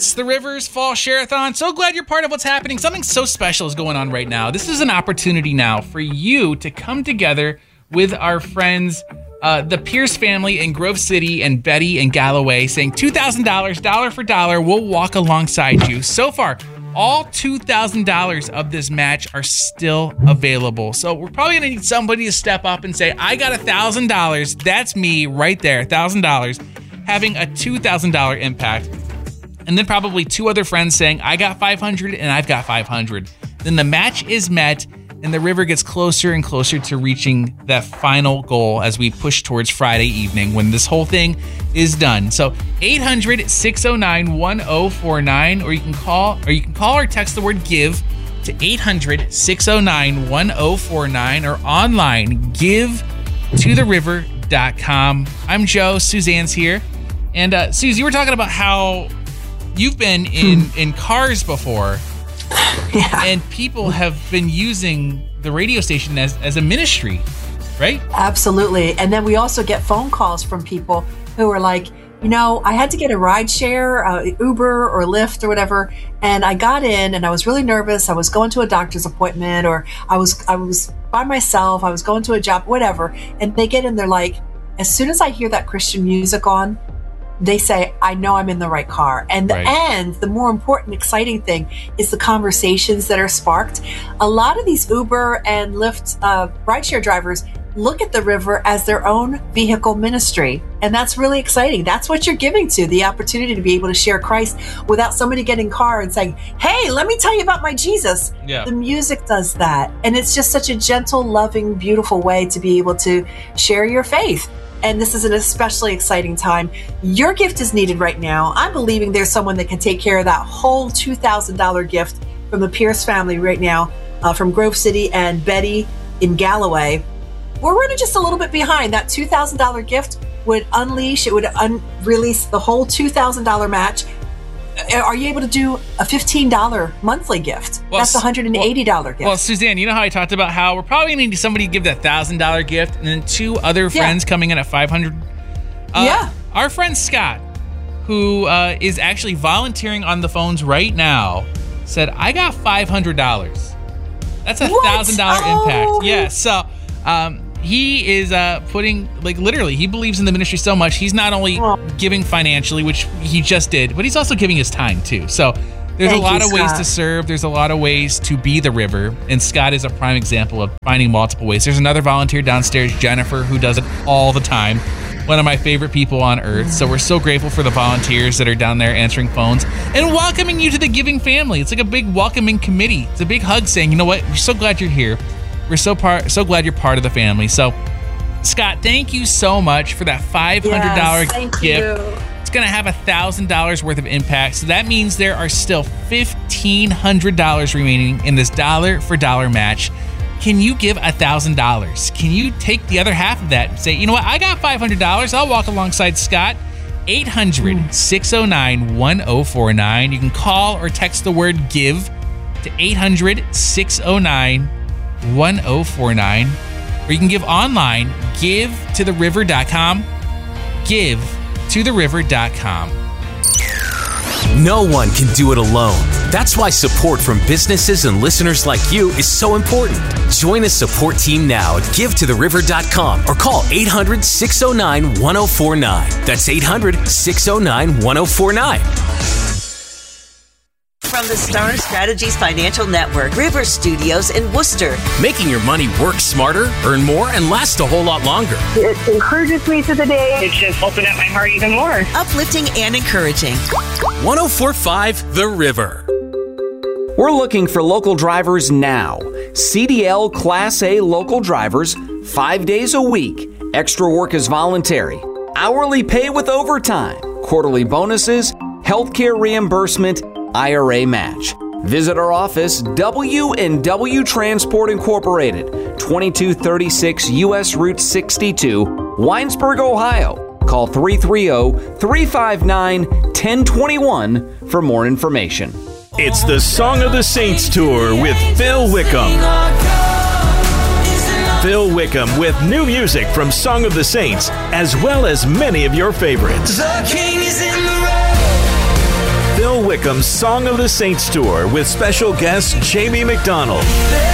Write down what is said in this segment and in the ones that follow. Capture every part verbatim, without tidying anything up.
It's the Rivers Fall Share-a-thon. So glad you're part of what's happening. Something so special is going on right now. This is an opportunity now for you to come together with our friends, uh, the Pierce family in Grove City and Betty and Galloway, saying two thousand dollars, dollar for dollar, we'll walk alongside you. So far, all two thousand dollars of this match are still available. So we're probably going to need somebody to step up and say, I got one thousand dollars. That's me right there, one thousand dollars, having a two thousand dollars impact. And then probably two other friends saying, I got five hundred dollars and I've got five hundred dollars. Then the match is met and the river gets closer and closer to reaching that final goal as we push towards Friday evening when this whole thing is done. So eight hundred, six oh nine, one oh four nine, or you can call or you can call or text the word give to eight hundred, six oh nine, one oh four nine, or online give to the river dot com. I'm Joe, Suzanne's here. And uh Suze, you were talking about how you've been in, in cars before. Yeah. And people have been using the radio station as, as a ministry, right? Absolutely. And then we also get phone calls from people who are like, you know, I had to get a ride share, uh, Uber or Lyft or whatever, and I got in and I was really nervous. I was going to a doctor's appointment, or I was I was by myself. I was going to a job, whatever. And they get in, they're like, as soon as I hear that Christian music on, they say, I know I'm in the right car. And the right. end, the more important, exciting thing is the conversations that are sparked. A lot of these Uber and Lyft uh, rideshare drivers look at the river as their own vehicle ministry. And that's really exciting. That's what you're giving to, the opportunity to be able to share Christ without somebody getting in the car and saying, hey, let me tell you about my Jesus. Yeah. The music does that. And it's just such a gentle, loving, beautiful way to be able to share your faith. And this is an especially exciting time. Your gift is needed right now. I'm believing there's someone that can take care of that whole two thousand dollars gift from the Pierce family right now, uh, from Grove City and Betty in Galloway. We're running just a little bit behind. That two thousand dollars gift would unleash, it would un- release the whole two thousand dollars match. Are you able to do a fifteen dollars monthly gift? Well, That's a one hundred eighty dollars well, gift. Well, Suzanne, you know how I talked about how we're probably going to need somebody to give that one thousand dollars gift and then two other friends yeah. coming in at five hundred dollars? Uh, yeah. Our friend Scott, who uh, is actually volunteering on the phones right now, said, I got five hundred dollars. That's a one thousand dollars oh. impact. Yeah, so um, he is uh, putting, like literally, he believes in the ministry so much. He's not only oh. giving financially, which he just did, but he's also giving his time too. So there's Thank a lot you, of ways Scott. to serve. There's a lot of ways to be the river. And Scott is a prime example of finding multiple ways. There's another volunteer downstairs, Jennifer, who does it all the time. One of my favorite people on earth. So we're so grateful for the volunteers that are down there answering phones and welcoming you to the giving family. It's like a big welcoming committee. It's a big hug saying, you know what? We're so glad you're here. We're so part, so glad you're part of the family. So, Scott, thank you so much for that five hundred dollars yes, thank gift. You. It's going to have one thousand dollars worth of impact. So that means there are still fifteen hundred dollars remaining in this dollar for dollar match. Can you give one thousand dollars? Can you take the other half of that and say, you know what? I got five hundred dollars. I'll walk alongside Scott. eight hundred, six oh nine, one oh four nine. You can call or text the word give to eight hundred, six oh nine, one oh four nine. Or you can give online, give to the river dot com. give to the river dot com. No one can do it alone. That's why support from businesses and listeners like you is so important. Join the support team now at give to the river dot com or call eight hundred, six oh nine, one oh four nine. That's eight hundred, six oh nine, one oh four nine. From the Star Strategies Financial Network, River Studios in Worcester. Making your money work smarter, earn more, and last a whole lot longer. It encourages me to the day. It's just opened up my heart even more. Uplifting and encouraging. one oh four point five The River. We're looking for local drivers now. C D L Class A local drivers, five days a week. Extra work is voluntary. Hourly pay with overtime. Quarterly bonuses, healthcare reimbursement, I R A match. Visit our office, W and W Transport Incorporated, twenty-two thirty-six U S Route sixty-two, Winesburg, Ohio. Call three three zero, three five nine, one zero two one for more information. It's the Song of the Saints Tour with Phil Wickham. Phil Wickham with new music from Song of the Saints, as well as many of your favorites. The King is in the road. Phil Wickham. Wickham's Song of the Saints Tour with special guest Jamie McDonald.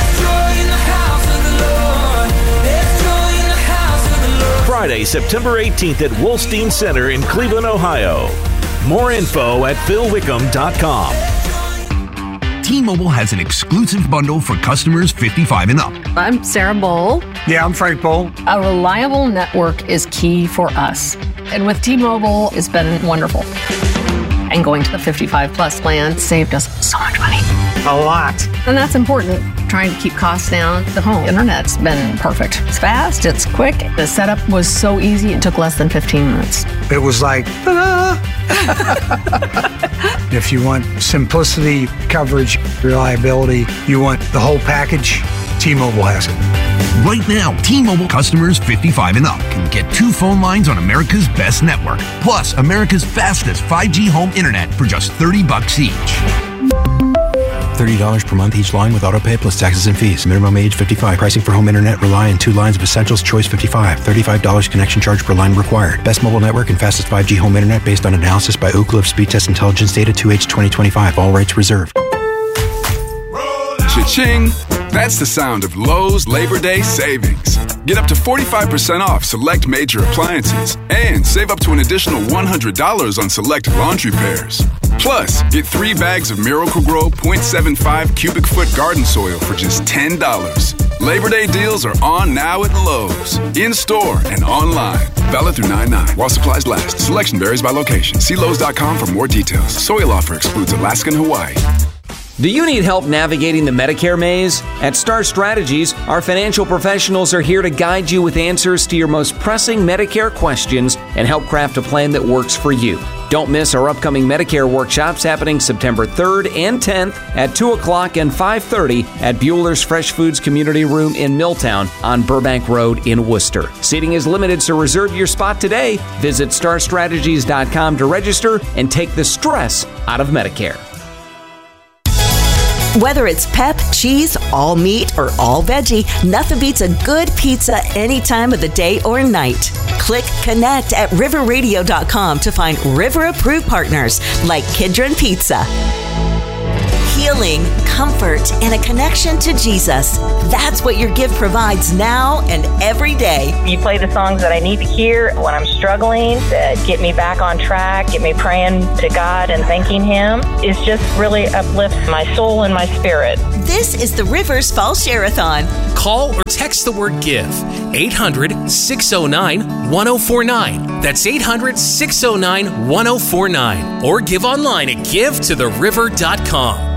Friday, September eighteenth at Wolstein Center in Cleveland, Ohio. More info at phil wickham dot com. T-Mobile has an exclusive bundle for customers fifty-five and up. I'm Sarah Bowl. Yeah, I'm Frank Bowl. A reliable network is key for us. And with T-Mobile, it's been wonderful. And going to the fifty-five plus plan saved us so much money. A lot. And that's important. Trying to keep costs down. The home internet's been perfect. It's fast, it's quick. The setup was so easy, it took less than fifteen minutes. It was like, ta-da! If you want simplicity, coverage, reliability, you want the whole package, T-Mobile has it. Right now, T-Mobile customers fifty-five and up can get two phone lines on America's best network, plus America's fastest five G home internet for just thirty bucks each. thirty dollars per month each line with autopay plus taxes and fees. Minimum age fifty-five. Pricing for home internet rely on two lines of Essentials Choice fifty-five. thirty-five dollars connection charge per line required. Best mobile network and fastest five G home internet based on analysis by Ookla of Speed Test Intelligence Data two H twenty twenty-five. All rights reserved. Cha-ching! That's the sound of Lowe's Labor Day savings. Get up to forty-five percent off select major appliances and save up to an additional one hundred dollars on select laundry pairs. Plus, get three bags of Miracle-Gro point seven five cubic foot garden soil for just ten dollars. Labor Day deals are on now at Lowe's, in-store and online. Valid through nine nine while supplies last. Selection varies by location. See Lowe's dot com for more details. Soil offer excludes Alaska and Hawaii. Do you need help navigating the Medicare maze? At Star Strategies, our financial professionals are here to guide you with answers to your most pressing Medicare questions and help craft a plan that works for you. Don't miss our upcoming Medicare workshops happening September third and tenth at two o'clock and five thirty at Bueller's Fresh Foods Community Room in Milltown on Burbank Road in Worcester. Seating is limited, so reserve your spot today. Visit star strategies dot com to register and take the stress out of Medicare. Whether it's pep, cheese, all meat, or all veggie, nothing beats a good pizza any time of the day or night. Click Connect at river radio dot com to find River-approved partners like Kidron Pizza. Healing, comfort, and a connection to Jesus. That's what your gift provides now and every day. You play the songs that I need to hear when I'm struggling, that get me back on track, get me praying to God and thanking Him. It's just really uplifts my soul and my spirit. This is the Rivers Fall Share-a-thon. Call or text the word GIVE. eight hundred, six oh nine, one oh four nine. That's eight hundred, six oh nine, one oh four nine. Or give online at give to the river dot com.